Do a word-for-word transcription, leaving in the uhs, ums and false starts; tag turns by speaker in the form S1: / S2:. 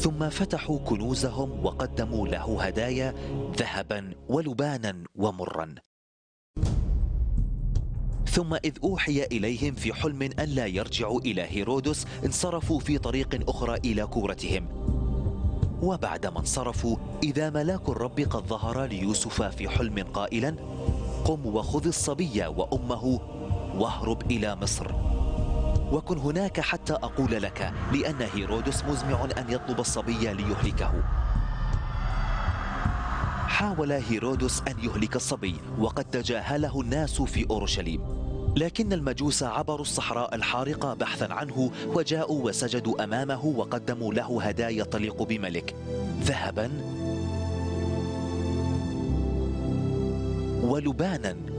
S1: ثم فتحوا كنوزهم وقدموا له هدايا ذهبا ولبانا ومرا. ثم إذ أوحي إليهم في حلم أن لا يرجعوا إلى هيرودس انصرفوا في طريق أخرى إلى كورتهم. وبعدما انصرفوا إذا ملاك الرب قد ظهر ليوسف في حلم قائلا: قم وخذ الصبي وأمه واهرب إلى مصر، وكن هناك حتى أقول لك، لأن هيرودس مزمع أن يطلب الصبي ليهلكه. حاول هيرودس أن يهلك الصبي وقد تجاهله الناس في أورشليم، لكن المجوس عبروا الصحراء الحارقة بحثا عنه وجاءوا وسجدوا أمامه وقدموا له هدايا تليق بملك، ذهبا ولبانا